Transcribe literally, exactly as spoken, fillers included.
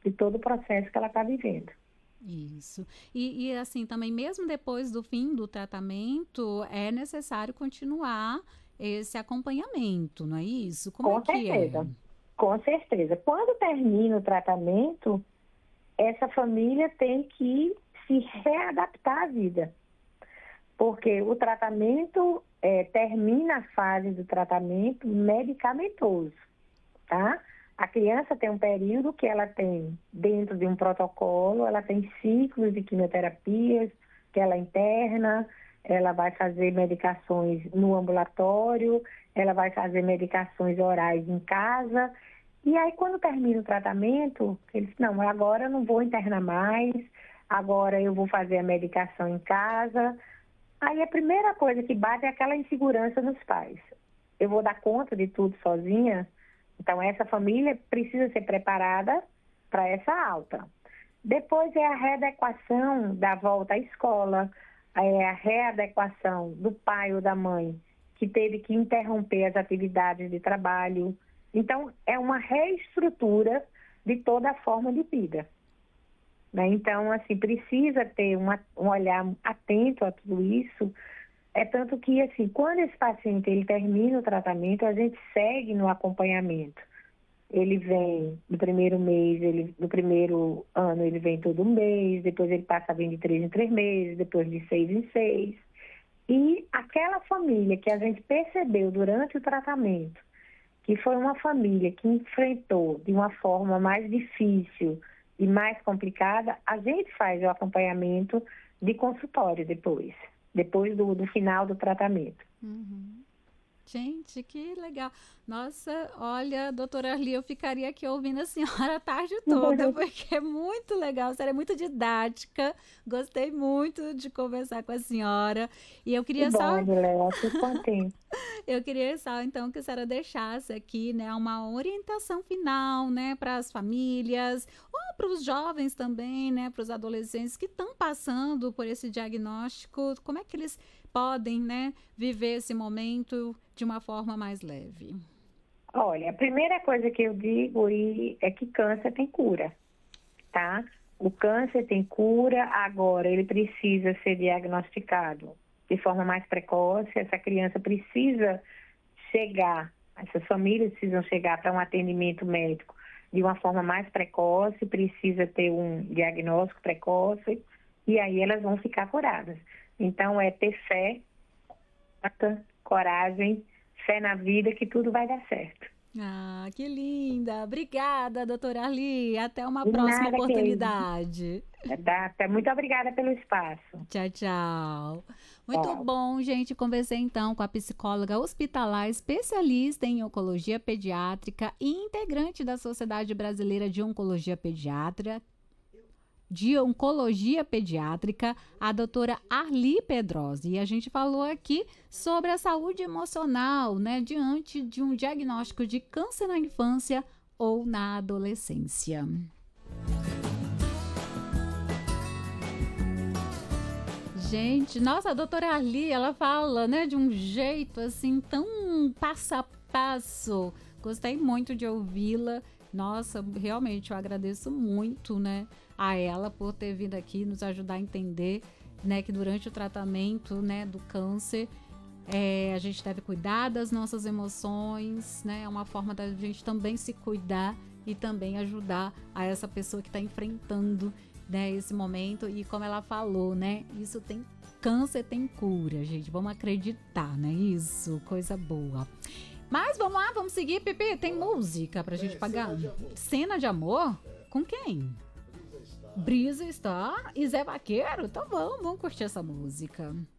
de todo o processo que ela está vivendo. Isso. E, e assim, também mesmo depois do fim do tratamento, é necessário continuar esse acompanhamento, não é isso? Como é Com que é? certeza, com certeza. Quando termina o tratamento, essa família tem que se readaptar à vida. Porque o tratamento, é, termina a fase do tratamento medicamentoso, tá? A criança tem um período que ela tem, dentro de um protocolo, ela tem ciclos de quimioterapias, que ela interna, ela vai fazer medicações no ambulatório, ela vai fazer medicações orais em casa. E aí, quando termina o tratamento, eles não, agora eu não vou internar mais, agora eu vou fazer a medicação em casa. Aí a primeira coisa que bate é aquela insegurança nos pais. Eu vou dar conta de tudo sozinha? Então, essa família precisa ser preparada para essa alta. Depois é a readequação da volta à escola, é a readequação do pai ou da mãe que teve que interromper as atividades de trabalho. Então, é uma reestrutura de toda a forma de vida. Né? Então, assim, precisa ter uma, um olhar atento a tudo isso. É tanto que, assim, quando esse paciente ele termina o tratamento, a gente segue no acompanhamento. Ele vem no primeiro mês, ele, no primeiro ano ele vem todo mês, depois ele passa a vir de três em três meses, depois de seis em seis. E aquela família que a gente percebeu durante o tratamento, que foi uma família que enfrentou de uma forma mais difícil e mais complicada, a gente faz o acompanhamento de consultório depois, depois do, do final do tratamento. Uhum. Gente, que legal. Nossa, olha, doutora Arli, eu ficaria aqui ouvindo a senhora a tarde toda, porque é muito legal, a senhora é muito didática, gostei muito de conversar com a senhora. E eu queria que bom, só... Adileia, fico contente. Eu queria só, então, que a senhora deixasse aqui, né, uma orientação final, né, para as famílias, ou para os jovens também, né, para os adolescentes que estão passando por esse diagnóstico, como é que eles podem, né, viver esse momento de uma forma mais leve? Olha, a primeira coisa que eu digo é que câncer tem cura, tá? O câncer tem cura, agora ele precisa ser diagnosticado de forma mais precoce, essa criança precisa chegar, essas famílias precisam chegar para um atendimento médico de uma forma mais precoce, precisa ter um diagnóstico precoce e aí elas vão ficar curadas. Então é ter fé, coragem, fé na vida que tudo vai dar certo. Ah, que linda! Obrigada, doutora Arli. Até uma De próxima nada, oportunidade. Querida. Muito obrigada pelo espaço. Tchau, tchau. Muito Tchau. bom, gente. Conversei então com a psicóloga hospitalar, especialista em oncologia pediátrica e integrante da Sociedade Brasileira de Oncologia Pediátrica, de Oncologia Pediátrica, a doutora Arli Pedrosi. E a gente falou aqui sobre a saúde emocional, né, diante de um diagnóstico de câncer na infância ou na adolescência. Gente, nossa, a doutora Arli, ela fala, né, de um jeito assim, tão passo a passo. Gostei muito de ouvi-la. Nossa, realmente eu agradeço muito, né, a ela por ter vindo aqui nos ajudar a entender, né, que durante o tratamento, né, do câncer, é, a gente deve cuidar das nossas emoções, né, é uma forma da gente também se cuidar e também ajudar a essa pessoa que está enfrentando, né, esse momento. E como ela falou, né, isso tem câncer, tem cura, gente, vamos acreditar, né, isso, coisa boa. Mas vamos lá, vamos seguir, Pipi, tem música pra gente é, pagar. Cena de Amor. Cena de Amor? Com quem? Brisa Star e Zé Vaqueiro? Então vamos, vamos curtir essa música.